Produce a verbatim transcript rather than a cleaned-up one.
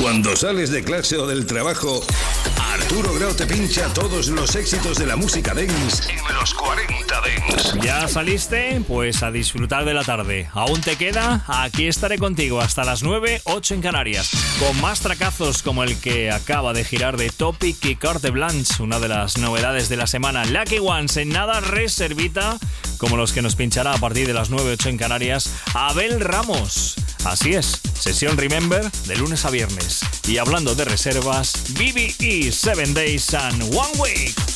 Cuando sales de clase o del trabajo, Arturo Grau te pincha todos los éxitos de la música dance en los cuarenta Dance. ¿Ya saliste? Pues a disfrutar de la tarde. ¿Aún te queda? Aquí estaré contigo hasta las nueve, ocho en Canarias, con más tracazos como el que acaba de girar de Topic y Carte Blanche, una de las novedades de la semana. Lucky Ones, en nada reservita, como los que nos pinchará a partir de las nueve, ocho en Canarias, Abel Ramos. Así es, sesión Remember de lunes a viernes. Y hablando de reservas, B B E Seven Days and One Week.